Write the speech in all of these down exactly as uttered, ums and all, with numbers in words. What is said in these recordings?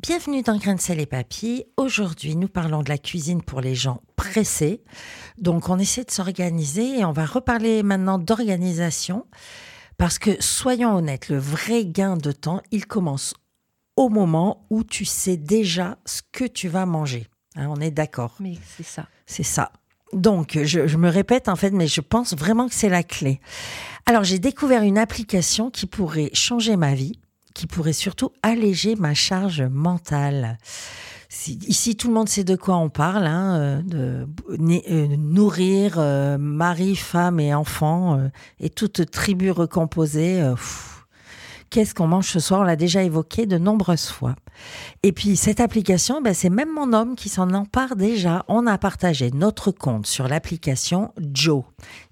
Bienvenue dans Grains de sel et papilles. Aujourd'hui, nous parlons de la cuisine pour les gens pressés. Donc, on essaie de s'organiser et on va reparler maintenant d'organisation. Parce que, soyons honnêtes, le vrai gain de temps, il commence au moment où tu sais déjà ce que tu vas manger. Hein, on est d'accord. Mais c'est ça. C'est ça. Donc, je, je me répète en fait, mais je pense vraiment que c'est la clé. Alors, j'ai découvert une application qui pourrait changer ma vie, qui pourrait surtout alléger ma charge mentale. Si, ici, tout le monde sait de quoi on parle, hein, de, de euh, nourrir euh, mari, femme et enfants, euh, et toute tribu recomposée. Euh, pff, Qu'est-ce qu'on mange ce soir? On l'a déjà évoqué de nombreuses fois. Et puis, cette application, ben, c'est même mon homme qui s'en empare déjà. On a partagé notre compte sur l'application Joe.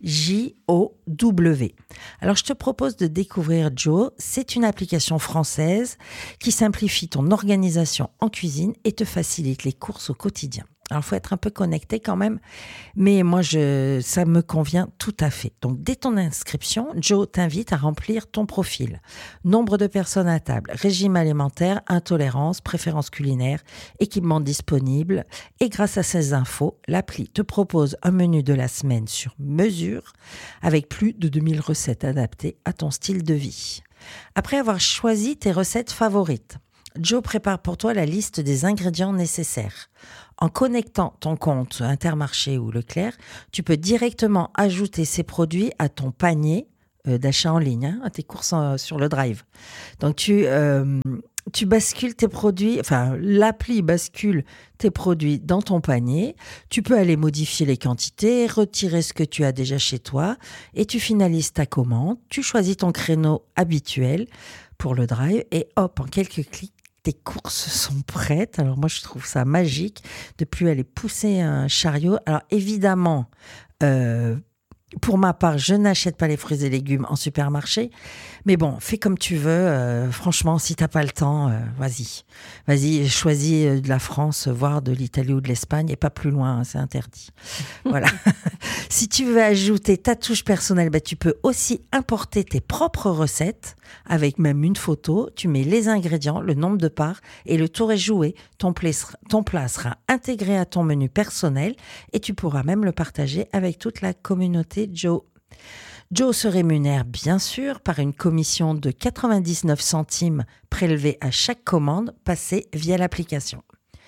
J O W. Alors, je te propose de découvrir Joe. C'est une application française qui simplifie ton organisation en cuisine et te facilite les courses au quotidien. Alors, il faut être un peu connecté quand même, mais moi, je, ça me convient tout à fait. Donc, dès ton inscription, Joe t'invite à remplir ton profil. Nombre de personnes à table, régime alimentaire, intolérance, préférences culinaires, équipement disponible. Et grâce à ces infos, l'appli te propose un menu de la semaine sur mesure avec plus de deux mille recettes adaptées à ton style de vie. Après avoir choisi tes recettes favorites, Joe prépare pour toi la liste des ingrédients nécessaires. En connectant ton compte Intermarché ou Leclerc, tu peux directement ajouter ces produits à ton panier euh, d'achat en ligne, hein, à tes courses en, sur le drive. Donc, tu, euh, tu bascules tes produits, enfin, l'appli bascule tes produits dans ton panier. Tu peux aller modifier les quantités, retirer ce que tu as déjà chez toi et tu finalises ta commande. Tu choisis ton créneau habituel pour le drive et hop, en quelques clics, tes courses sont prêtes. Alors moi, je trouve ça magique de plus aller pousser un chariot. Alors évidemment, euh, pour ma part, je n'achète pas les fruits et légumes en supermarché. Mais bon, fais comme tu veux. Euh, franchement, si t'as pas le temps, euh, vas-y. Vas-y, choisis de la France, voire de l'Italie ou de l'Espagne, et pas plus loin, hein, c'est interdit. Voilà. Si tu veux ajouter ta touche personnelle, bah, tu peux aussi importer tes propres recettes, avec même une photo. Tu mets les ingrédients, le nombre de parts, et le tour est joué. Ton plat sera, ton plat sera intégré à ton menu personnel, et tu pourras même le partager avec toute la communauté Joe. Joe se rémunère bien sûr par une commission de quatre-vingt-dix-neuf centimes prélevée à chaque commande passée via l'application.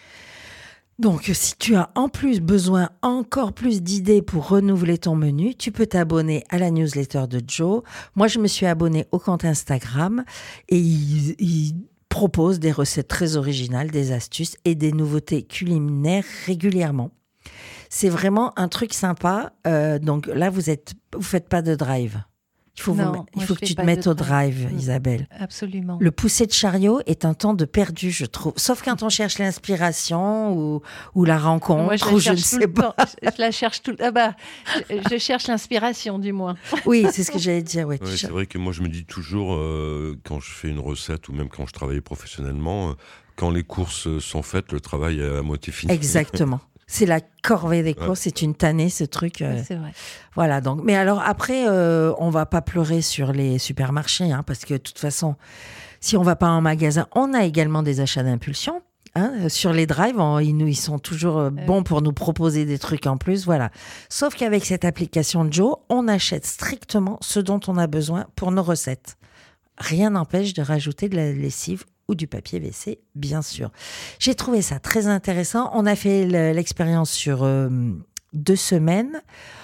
Donc, si tu as en plus besoin encore plus d'idées pour renouveler ton menu, tu peux t'abonner à la newsletter de Joe. Moi, je me suis abonnée au compte Instagram et il, il propose des recettes très originales, des astuces et des nouveautés culinaires régulièrement. C'est vraiment un truc sympa. Euh, donc là, vous êtes, vous faites pas de drive. Il faut, non, vous, il moi, faut je que fais tu te pas mettes de au drive, drive. Isabelle. Absolument. Le pousser de chariot est un temps de perdu, je trouve. Sauf quand on cherche l'inspiration ou, ou la rencontre, moi, je ou la je ne cherche tout sais le pas. temps. Je la cherche tout. Ah bah, je, je cherche l'inspiration, du moins. Oui, c'est ce que j'allais dire. Ouais, Ouais, c'est vrai que moi, je me dis toujours, euh, quand je fais une recette ou même quand je travaille professionnellement, euh, quand les courses sont faites, le travail est à moitié fini. Exactement. C'est la corvée des courses, Ouais. c'est une tannée ce truc. euh, C'est vrai. Voilà. Donc, mais alors après, euh, on va pas pleurer sur les supermarchés, hein, parce que de toute façon, si on va pas en magasin, on a également des achats d'impulsion. Hein, sur les drives, on- ils, nous, ils sont toujours euh, bons pour nous proposer des trucs en plus, voilà. Sauf qu'avec cette application Joe, on achète strictement ce dont on a besoin pour nos recettes. Rien n'empêche de rajouter de la lessive ou du papier W C, bien sûr. J'ai trouvé ça très intéressant. On a fait le- l'expérience sur euh, deux semaines.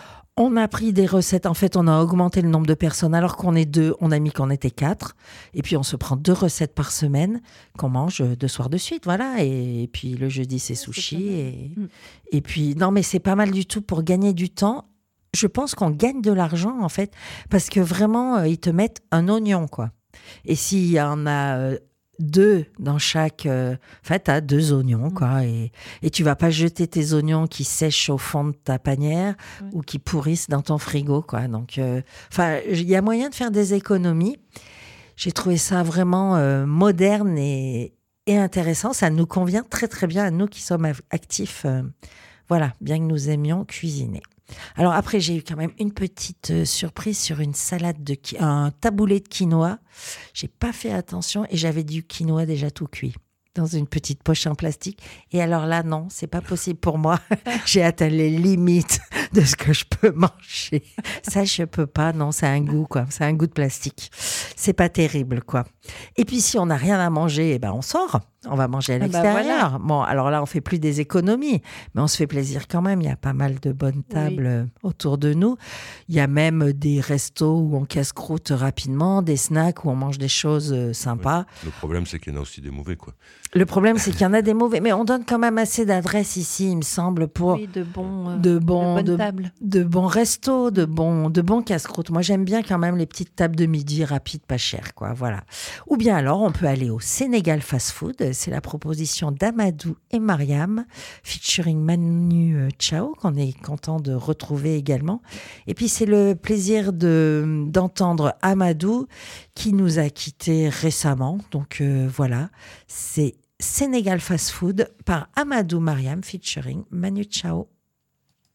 On a pris des recettes. En fait, on a augmenté le nombre de personnes. Alors qu'on est deux, on a mis qu'on était quatre. Et puis, on se prend deux recettes par semaine qu'on mange deux soirs de suite. Voilà. Et, et puis, le jeudi, c'est sushi. Et, Mm. et puis, non, mais c'est pas mal du tout pour gagner du temps. Je pense qu'on gagne de l'argent, en fait, parce que vraiment, euh, ils te mettent un oignon, quoi. Et s'il y en a euh, deux dans chaque... euh, En fait, tu as deux oignons, quoi. Et, et tu vas pas jeter tes oignons qui sèchent au fond de ta panière Ouais. ou qui pourrissent dans ton frigo, quoi. Donc, euh, enfin, il y a moyen de faire des économies. J'ai trouvé ça vraiment euh, moderne et, et intéressant. Ça nous convient très, très bien à nous qui sommes av- actifs. euh, voilà, bien que nous aimions cuisiner. Alors après, j'ai eu quand même une petite euh, surprise sur une salade de qui- un taboulé de quinoa. J'ai pas fait attention et j'avais du quinoa déjà tout cuit. dans une petite poche en plastique. Et alors là, non, c'est pas possible pour moi. J'ai atteint les limites de ce que je peux manger. Ça, je peux pas. Non, c'est un goût, quoi. C'est un goût de plastique. C'est pas terrible, quoi. Et puis, si on n'a rien à manger, eh ben, on sort. On va manger à l'extérieur. Ah bah voilà. Bon, alors là, on fait plus des économies, mais on se fait plaisir quand même. Il y a pas mal de bonnes tables oui. autour de nous. Il y a même des restos où on casse-croûte rapidement, des snacks où on mange des choses sympas. Oui. Le problème, c'est qu'il y en a aussi des mauvais, quoi. Le problème, c'est qu'il y en a des mauvais, mais on donne quand même assez d'adresses ici, il me semble, pour oui, de bons, euh, de bons, de bonnes de, tables, de bons restos, de bons, de bons casse-croûtes. Moi, j'aime bien quand même les petites tables de midi rapides, pas chères, quoi. Voilà. Ou bien alors, on peut aller au Sénégal Fast Food. C'est la proposition d'Amadou et Mariam, featuring Manu Chao, qu'on est content de retrouver également. Et puis, c'est le plaisir de d'entendre Amadou, qui nous a quittés récemment. Donc euh, voilà, c'est Sénégal Fast Food par Amadou Mariam featuring Manu Chao.